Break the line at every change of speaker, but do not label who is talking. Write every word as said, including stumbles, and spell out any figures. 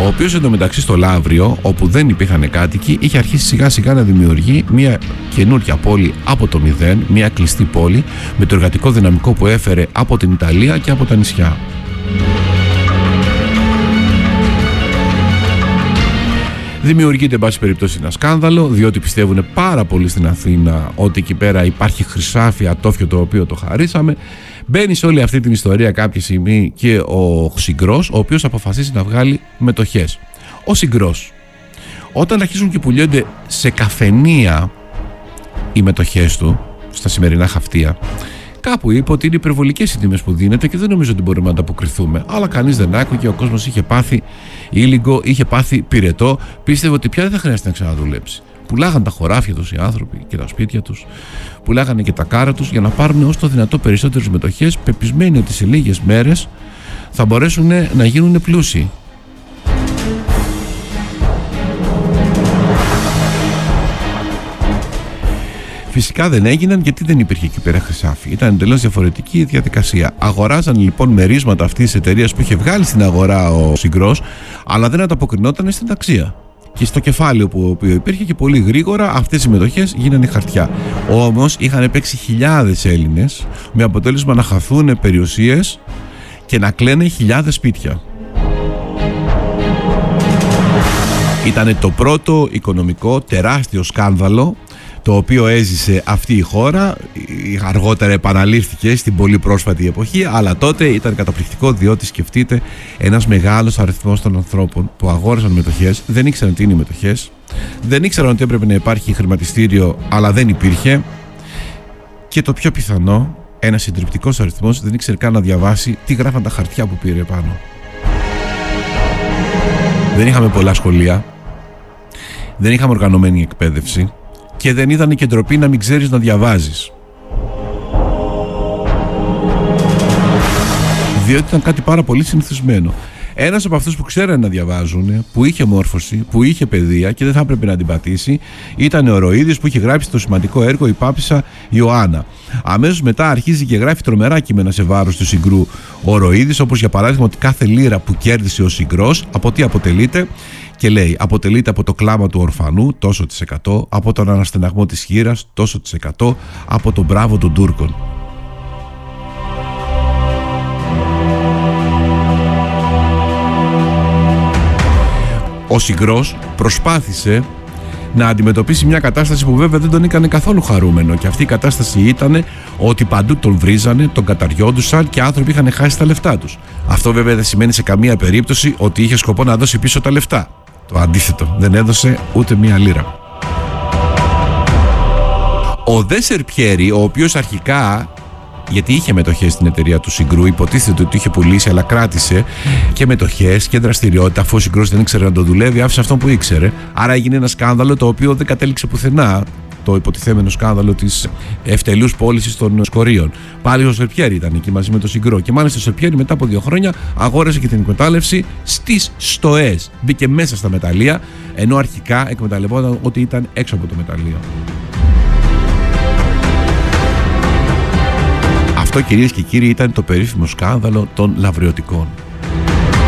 οποίος εντωμεταξύ στο Λαύριο, όπου δεν υπήρχαν κάτοικοι, είχε αρχίσει σιγά σιγά να δημιουργεί μια καινούργια πόλη από το μηδέν, μια κλειστή πόλη με το εργατικό δυναμικό που έφερε από την Ιταλία και από τα νησιά. Δημιουργείται εν πάση περιπτώσει ένα σκάνδαλο, διότι πιστεύουν πάρα πολύ στην Αθήνα ότι εκεί πέρα υπάρχει χρυσάφι ατόφιο το οποίο το χαρίσαμε. Μπαίνει σε όλη αυτή την ιστορία κάποια στιγμή και ο Συγκρός, ο οποίος αποφασίζει να βγάλει μετοχές. Ο Συγκρός, όταν αρχίζουν και πουλιώνται σε καφενεία οι μετοχές του, στα σημερινά χαυτία, κάπου είπε ότι είναι υπερβολικές οι τιμές που δίνεται και δεν νομίζω ότι μπορούμε να ανταποκριθούμε. Αλλά κανείς δεν άκουγε, ο κόσμος είχε πάθει ήλιγκο, είχε πάθει πυρετό, πίστευε ότι πια δεν θα χρειάζεται να ξαναδουλέψει. Πουλάγαν τα χωράφια τους οι άνθρωποι και τα σπίτια τους, πουλάγανε και τα κάρα τους για να πάρουν όσο το δυνατό περισσότερες μετοχές, πεπισμένοι ότι σε λίγες μέρες θα μπορέσουν να γίνουν πλούσιοι. Φυσικά δεν έγιναν, γιατί δεν υπήρχε εκεί πέρα χρυσάφι. Ήταν εντελώς διαφορετική η διαδικασία. Αγοράζαν λοιπόν μερίσματα αυτής της εταιρείας που είχε βγάλει στην αγορά ο Συγκρός, αλλά δεν ανταποκρινόταν στην αξία και στο κεφάλαιο που υπήρχε, και πολύ γρήγορα αυτές οι μετοχές γίνανε χαρτιά. Όμως είχαν παίξει χιλιάδες Έλληνες, με αποτέλεσμα να χαθούν περιουσίες και να κλαίνε χιλιάδες σπίτια. Ήταν το πρώτο οικονομικό τεράστιο σκάνδαλο το οποίο έζησε αυτή η χώρα. Αργότερα επαναλήφθηκε στην πολύ πρόσφατη εποχή, αλλά τότε ήταν καταπληκτικό, διότι σκεφτείτε, ένας μεγάλος αριθμός των ανθρώπων που αγόρασαν μετοχές δεν ήξεραν τι είναι οι μετοχές, δεν ήξεραν ότι έπρεπε να υπάρχει χρηματιστήριο, αλλά δεν υπήρχε, και το πιο πιθανό, ένας συντριπτικός αριθμός δεν ήξερε καν να διαβάσει τι γράφαν τα χαρτιά που πήρε πάνω. Δεν είχαμε πολλά σχολεία, δεν είχαμε οργανωμένη εκπαίδευση και δεν είδανε και ντροπή να μην ξέρεις να διαβάζεις. Διότι ήταν κάτι πάρα πολύ συνηθισμένο. Ένας από αυτούς που ξέρανε να διαβάζουν, που είχε μόρφωση, που είχε παιδεία και δεν θα έπρεπε να την πατήσει, ήταν ο Ροΐδης, που είχε γράψει το σημαντικό έργο «Η Πάπισσα Ιωάννα». Αμέσως μετά αρχίζει και γράφει τρομερά κείμενα σε βάρος του Συγκρού ο Ροΐδης, όπως για παράδειγμα ότι κάθε λίρα που κέρδισε ο Συγκρός από τι αποτελείται. Και λέει, αποτελείται από το κλάμα του ορφανού, τόσο της εκατό, από τον αναστεναγμό της χήρας, τόσο της εκατό, από τον μπράβο των Τούρκων. Ο Συγκρός προσπάθησε να αντιμετωπίσει μια κατάσταση που βέβαια δεν τον έκανε καθόλου χαρούμενο, και αυτή η κατάσταση ήταν ότι παντού τον βρίζανε, τον καταριόντουσαν και άνθρωποι είχαν χάσει τα λεφτά τους. Αυτό βέβαια δεν σημαίνει σε καμία περίπτωση ότι είχε σκοπό να δώσει πίσω τα λεφτά. Το αντίθετο, δεν έδωσε ούτε μία λίρα. Ο Δε Σερπιέρη, ο οποίος αρχικά, γιατί είχε μετοχές στην εταιρεία του Συγκρού, υποτίθεται ότι είχε πουλήσει, αλλά κράτησε και μετοχές και δραστηριότητα, αφού ο Συγκρός δεν ήξερε να το δουλεύει, άφησε αυτόν που ήξερε. Άρα έγινε ένα σκάνδαλο το οποίο δεν κατέληξε πουθενά, το υποτιθέμενο σκάνδαλο της ευτελούς πώλησης των σκορίων. Πάλι ο Σερπιέρη ήταν εκεί μαζί με τον Συγκρό, και μάλιστα ο Σερπιέρη μετά από δύο χρόνια αγόρασε και την εκμετάλλευση στις στοές. Μπήκε μέσα στα μεταλλεία, ενώ αρχικά εκμεταλλευόταν ότι ήταν έξω από το μεταλλείο. Αυτό, κυρίες και κύριοι, ήταν το περίφημο σκάνδαλο των λαβριωτικών.